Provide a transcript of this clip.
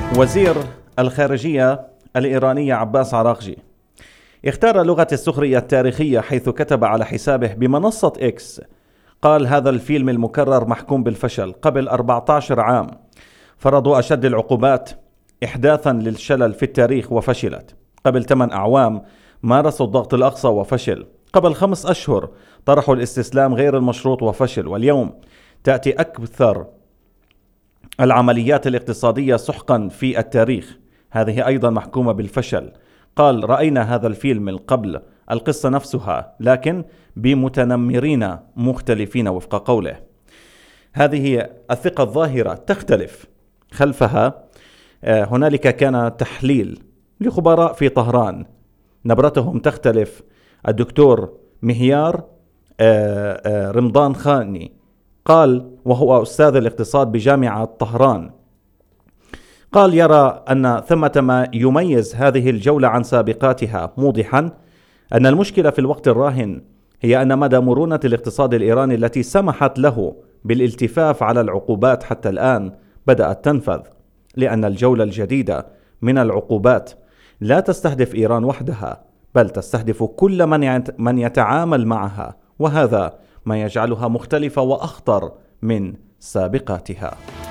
وزير الخارجية الإيرانية عباس عراقجي اختار لغة السخرية التاريخية حيث كتب على حسابه بمنصة إكس: قال هذا الفيلم المكرر محكوم بالفشل. قبل 14 عام فرضوا أشد العقوبات إحداثا للشلل في التاريخ وفشلت. قبل 8 أعوام مارسوا الضغط الأقصى وفشل. قبل 5 أشهر طرحوا الاستسلام غير المشروط وفشل. واليوم تأتي أكثر العمليات الاقتصادية سحقا في التاريخ، هذه أيضا محكومة بالفشل. قال رأينا هذا الفيلم من قبل، القصة نفسها لكن بمتنمرين مختلفين وفق قوله. هذه الثقة الظاهرة تختلف، خلفها هنالك كان تحليل لخبراء في طهران نبرتهم تختلف. الدكتور مهيار رمضان خاني قال، وهو أستاذ الاقتصاد بجامعة طهران، قال يرى أن ثمة ما يميز هذه الجولة عن سابقاتها، موضحا أن المشكلة في الوقت الراهن هي أن مدى مرونة الاقتصاد الإيراني التي سمحت له بالالتفاف على العقوبات حتى الآن بدأت تنفذ، لأن الجولة الجديدة من العقوبات لا تستهدف إيران وحدها، بل تستهدف كل من يتعامل معها، وهذا ما يجعلها مختلفة وأخطر من سابقاتها.